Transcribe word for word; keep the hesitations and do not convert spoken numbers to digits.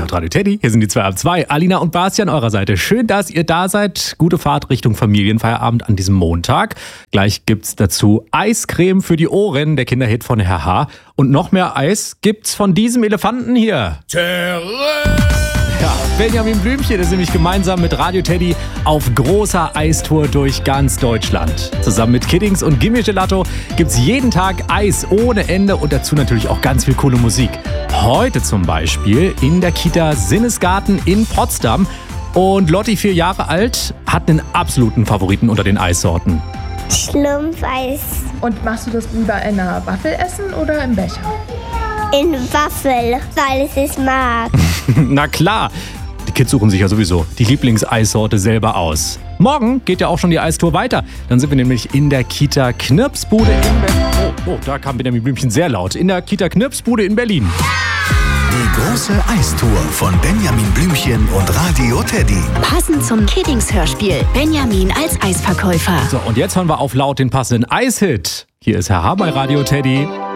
Ihr hört Radio Teddy, hier sind die zwei ab zwei. Alina und Basti an eurer Seite. Schön, dass ihr da seid. Gute Fahrt Richtung Familienfeierabend an diesem Montag. Gleich gibt's dazu Eiscreme für die Ohren, der Kinderhit von Herr H. Und noch mehr Eis gibt's von diesem Elefanten hier. Terrain! Ja, Benjamin Blümchen ist nämlich gemeinsam mit Radio Teddy auf großer Eistour durch ganz Deutschland. Zusammen mit Kiddings und Gimme Gelato gibt's jeden Tag Eis ohne Ende und dazu natürlich auch ganz viel coole Musik. Heute zum Beispiel in der Kita Sinnesgarten in Potsdam. Und Lotti, vier Jahre alt, hat einen absoluten Favoriten unter den Eissorten. Schlumpfeis. Und machst du das lieber in einer Waffel essen oder im Becher? In Waffel, weil ich es mag. Na klar, die Kids suchen sich ja sowieso die Lieblingseissorte selber aus. Morgen geht ja auch schon die Eistour weiter. Dann sind wir nämlich in der Kita Knirpsbude in Berlin. Oh, oh, da kam Benjamin Blümchen sehr laut. In der Kita Knirpsbude in Berlin. Die große Eistour von Benjamin Blümchen und Radio Teddy. Passend zum Kiddings-Hörspiel. Benjamin als Eisverkäufer. So, und jetzt hören wir auf laut den passenden Eishit. Hier ist Herr H. bei Radio Teddy.